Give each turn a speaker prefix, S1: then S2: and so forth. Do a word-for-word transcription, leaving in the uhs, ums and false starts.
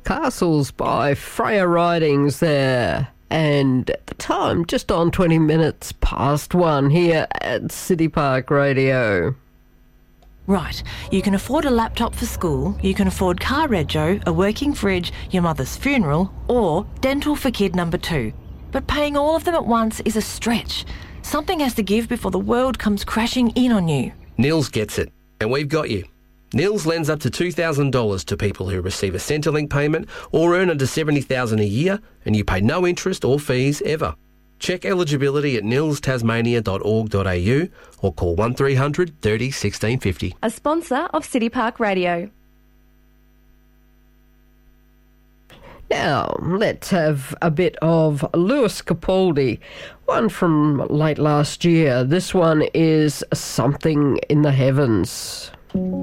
S1: Castles by Freya Ridings there. And at the time, just on twenty minutes past one here at City Park Radio.
S2: Right, you can afford a laptop for school, you can afford car rego, a working fridge, your mother's funeral, or dental for kid number two. But paying all of them at once is a stretch. Something has to give before the world comes crashing in on you.
S3: Nils gets it, and we've got you. Nils lends up to two thousand dollars to people who receive a Centrelink payment or earn under seventy thousand dollars a year, and you pay no interest or fees ever. Check eligibility at nils tasmania dot org dot a u or call one three hundred thirty sixteen fifty.
S4: A sponsor of City Park Radio.
S1: Now, let's have a bit of Lewis Capaldi, one from late last year. This one is Something in the Heavens.